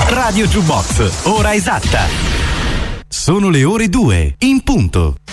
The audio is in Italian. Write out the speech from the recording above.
Radio Jukebox, ora esatta. Sono le ore 2, in punto.